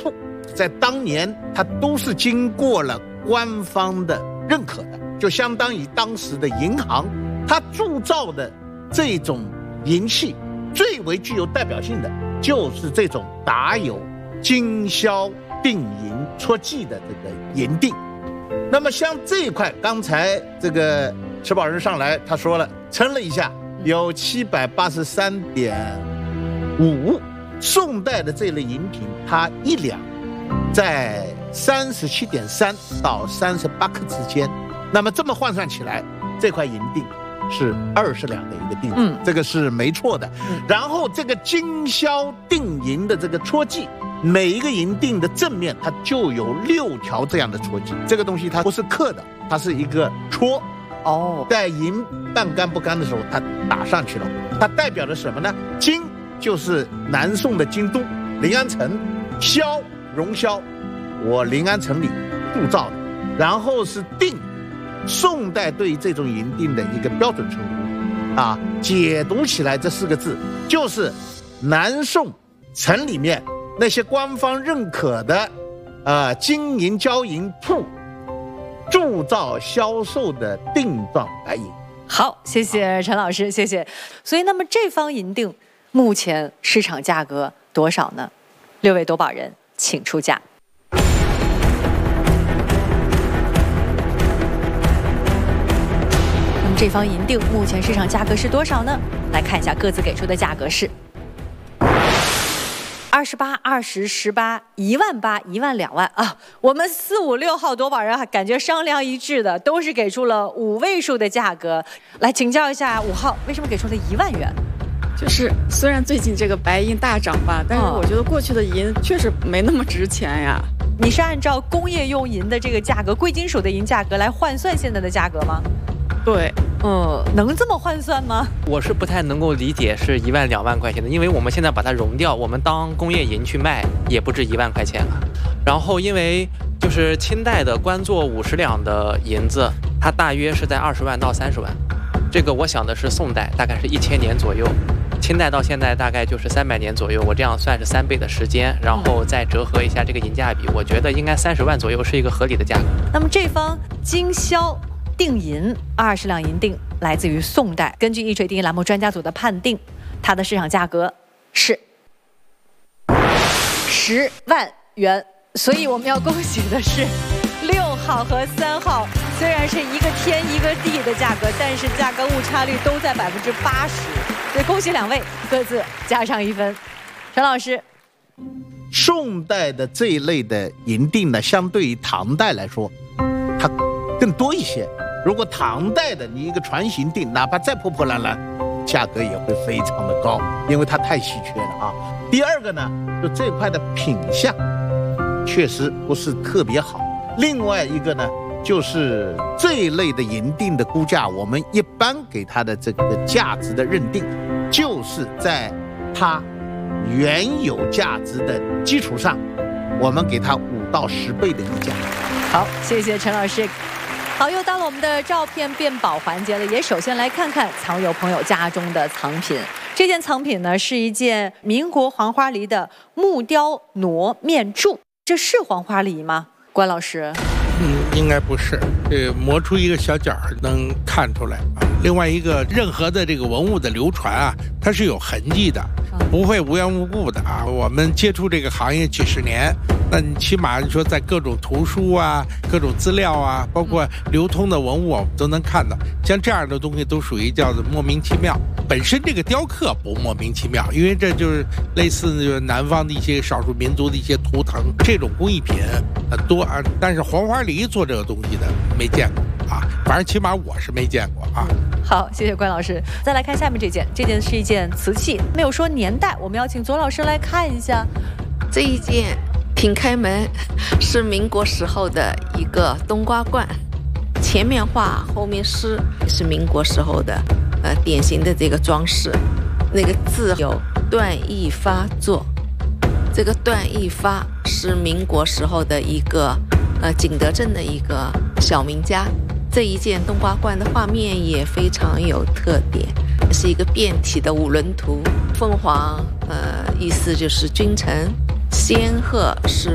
铺，在当年它都是经过了官方的认可的，就相当于当时的银行，它铸造的这种银器最为具有代表性的就是这种打有经销定银戳记的这个银锭。那么像这一块，刚才这个持宝人上来他说了，称了一下，有783.5。宋代的这类银品，它1两在37.3到38克之间。那么这么换算起来，这块银锭是20两的一个锭子，这个是没错的。然后这个经销定银的这个戳记，每一个银锭的正面它就有6条这样的戳记。这个东西它不是刻的，它是一个戳。在银半干不干的时候，它打上去了。它代表的什么呢？金就是南宋的京都临安城，萧荣萧，我临安城里铸造的。然后是锭，宋代对于这种银锭的一个标准称呼啊，解读起来这4个字就是南宋城里面那些官方认可的金银交银铺铸造销售的锭状白银。 好，谢谢陈老师，谢谢。所以那么这方银锭目前市场价格多少呢？6位夺宝人请出价。那么这方银锭目前市场价格是多少呢？来看一下各自给出的价格是28、20、18、18000、12000万啊！我们4、5、6号夺宝人感觉商量一致的，都是给出了5位数的价格。来请教一下5号，为什么给出了1万元？ 就是虽然最近这个白银大涨吧，但是我觉得过去的银确实没那么值钱呀。 你是按照工业用银的这个价格，贵金属的银价格来换算现在的价格吗？ 对， 能这么换算吗？ 我是不太能够理解是1万2万块钱的，因为我们现在把它熔掉，我们当工业银去卖也不值1万块钱了。然后因为就是清代的官做50两的银子，它大约是在20万到30万，这个我想的是宋代大概是1000年左右，清代到现在大概就是300年左右，我这样算是3倍的时间，然后再折合一下这个银价比，我觉得应该30万左右是一个合理的价格。 那么这方经销定银20两银锭来自于宋代，根据一锤定银栏目专家组的判定，它的市场价格是10万元。所以我们要恭喜的是6号和3号，虽然是一个天一个地的价格，但是价格误差率都在80%，所以恭喜2位各自加上1分。陈老师， 宋代的这一类的银锭呢，相对于唐代来说，它更多一些。如果唐代的你一个船形锭，哪怕再破破烂烂，价格也会非常的高，因为它太稀缺了啊。第二个呢，就这块的品相确实不是特别好。另外一个呢，就是这一类的银锭的估价，我们一般给它的这个价值的认定，就是在它原有价值的基础上，我们给它5到10倍的溢价。 好，谢谢陈老师。好，又到了我们的照片辨宝环节了，也首先来看看藏友朋友家中的藏品。这件藏品呢，是一件民国黄花梨的木雕傩面柱，这是黄花梨吗？关老师？ 应该不是，磨出一个小角能看出来啊。另外一个，任何的这个文物的流传啊，它是有痕迹的，不会无缘无故的啊。我们接触这个行业几十年，那你起码你说在各种图书啊、各种资料啊，包括流通的文物，我们都能看到。像这样的东西都属于叫做莫名其妙。本身这个雕刻不莫名其妙，因为这就是类似南方的一些少数民族的一些图腾，这种工艺品很多啊。但是黄花梨做这个东西的没见过啊，反正起码我是没见过啊。 好，谢谢关老师。再来看下面这件，这件是一件瓷器，没有说年代，我们要请左老师来看一下。 这一件挺开门，是民国时候的一个冬瓜罐，前面画后面诗，是民国时候的典型的这个装饰。那个字有段义发作，这个段义发是民国时候的一个景德镇的一个小名家。这一件冬瓜罐的画面也非常有特点，是一个变体的5轮图，凤凰意思就是君臣，仙鹤是